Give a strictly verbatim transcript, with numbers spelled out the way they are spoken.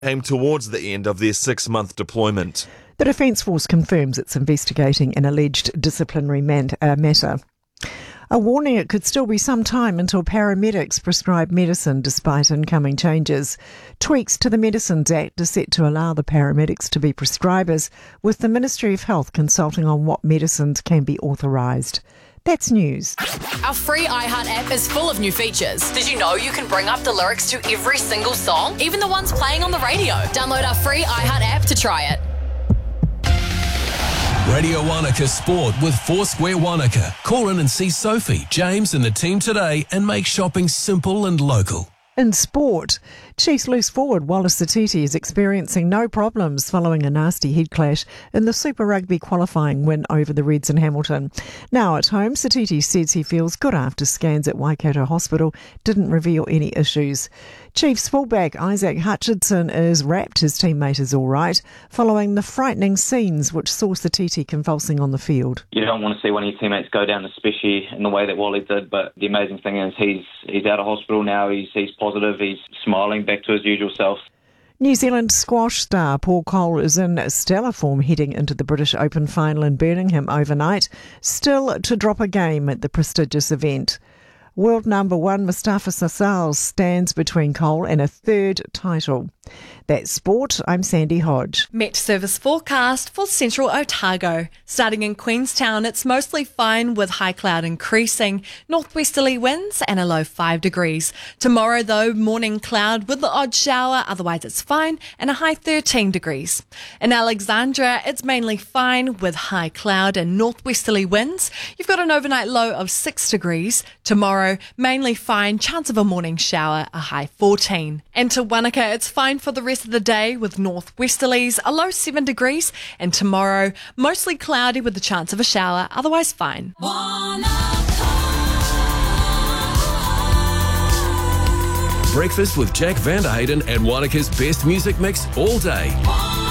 came towards the end of their six-month deployment. The Defence Force confirms it's investigating an alleged disciplinary man- uh, matter. A warning it could still be some time until paramedics prescribe medicine despite incoming changes. Tweaks to the Medicines Act are set to allow the paramedics to be prescribers, with the Ministry of Health consulting on what medicines can be authorised. That's news. Our free iHeart app is full of new features. Did you know you can bring up the lyrics to every single song, even the ones playing on the radio? Download our free iHeart app to try it. Radio Wanaka Sport with Foursquare Wanaka. Call in and see Sophie, James and the team today and make shopping simple and local. In sport, Chiefs loose forward Wallace Satiti is experiencing no problems following a nasty head clash in the Super Rugby qualifying win over the Reds in Hamilton. Now at home, Satiti says he feels good after scans at Waikato Hospital didn't reveal any issues. Chiefs fullback Isaac Hutchinson is wrapped his teammate is all right, following the frightening scenes which saw Satiti convulsing on the field. You don't want to see one of your teammates go down, especially in the way that Wally did, but the amazing thing is he's he's out of hospital now, he's, he's positive, he's smiling back to his usual self. New Zealand squash star Paul Cole is in stellar form heading into the British Open final in Birmingham overnight, still to drop a game at the prestigious event. World number one Mustafa Sassal stands between Cole and a third title. That's sport. I'm Sandy Hodge. Met service forecast for central Otago. Starting in Queenstown, it's mostly fine with high cloud increasing, northwesterly winds and a low five degrees. Tomorrow, though, morning cloud with the odd shower, otherwise it's fine, and a high thirteen degrees. In Alexandra, it's mainly fine with high cloud and northwesterly winds. You've got an overnight low of six degrees. Tomorrow, mainly fine, chance of a morning shower, a high fourteen. And to Wanaka, it's fine for the rest of the day with northwesterlies, a low seven degrees, and tomorrow mostly cloudy with the chance of a shower, otherwise fine. Breakfast with Jack Vanderhayden and Wanaka's best music mix all day.